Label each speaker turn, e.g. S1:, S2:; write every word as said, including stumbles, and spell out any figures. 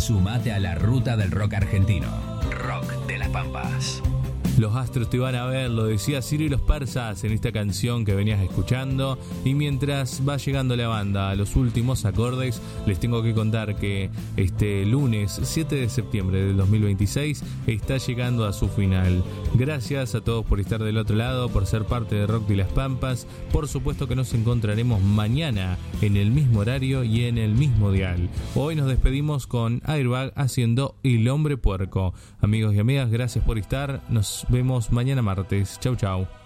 S1: Sumate a la ruta del rock argentino. Rock de las Pampas.
S2: Los astros te van a ver, lo decía Ciro y los Persas en esta canción que venías escuchando. Y mientras va llegando la banda a los últimos acordes, les tengo que contar que este lunes siete de septiembre del dos mil veintiséis está llegando a su final. Gracias a todos por estar del otro lado, por ser parte de Rock de las Pampas. Por supuesto que nos encontraremos mañana en el mismo horario y en el mismo dial. Hoy nos despedimos con Airbag haciendo El Hombre Puerco. Amigos y amigas, gracias por estar. Nos vemos mañana martes. Chau, chau.